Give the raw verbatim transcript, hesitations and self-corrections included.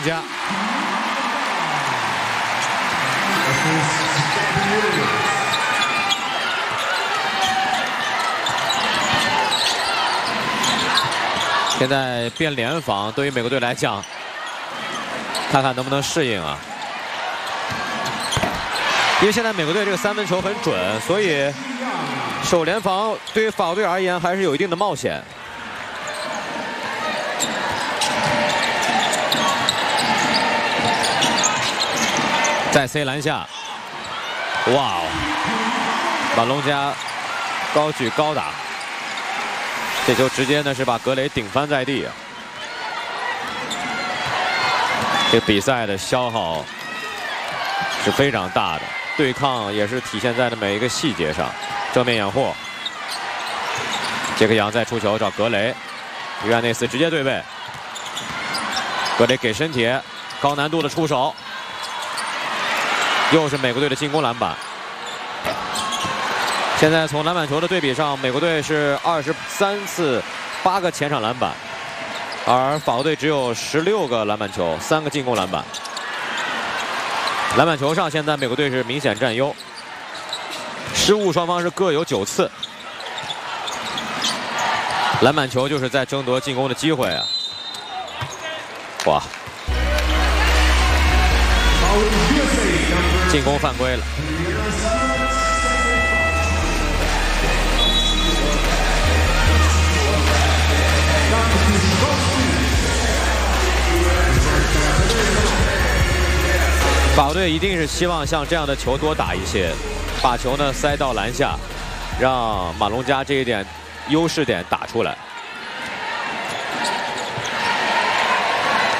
龙家。现在变联防，对于美国队来讲，看看能不能适应啊。因为现在美国队这个三分球很准，所以守联防对于法国队而言还是有一定的冒险。再 C 篮下，哇哦！马龙加高举高打。 这球直接呢是把格雷顶翻在地啊！这比赛的消耗是非常大的，对抗也是体现在的每一个细节上。正面掩护，杰克杨再出球找格雷，约翰内斯直接对位，格雷给身体，高难度的出手，又是美国队的进攻篮板。 现在从篮板球的对比上，美国队是二十三次，八个前场篮板，而法国队只有十六个篮板球，三个进攻篮板。篮板球上，现在美国队是明显占优，失误双方是各有九次。篮板球就是在争夺进攻的机会啊！哇，进攻犯规了。 法国队一定是希望像这样的球多打一些，把球呢塞到篮下，让马龙加这一点优势点打出来。